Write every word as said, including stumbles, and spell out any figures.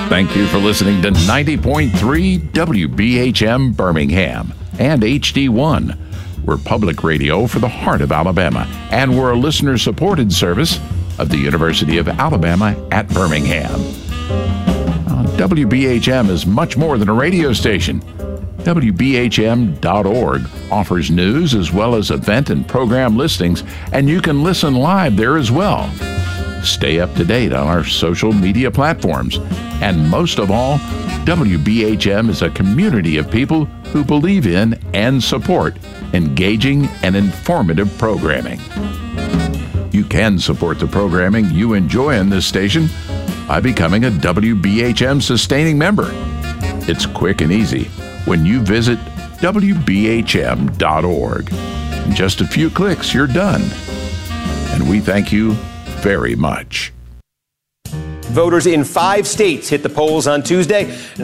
Thank you for listening to ninety point three W B H M Birmingham and H D one. We're public radio for the heart of Alabama, and we're a listener-supported service of the University of Alabama at Birmingham. Uh, W B H M is much more than a radio station. W B H M dot org offers news as well as event and program listings, and you can listen live there as well. Stay up to date on our social media platforms. And most of all, W B H M is a community of people who believe in and support engaging and informative programming. You can support the programming you enjoy on this station by becoming a W B H M sustaining member. It's quick and easy when you visit W B H M dot org. In just a few clicks, you're done. And we thank you very much. Voters in five states hit the polls on Tuesday.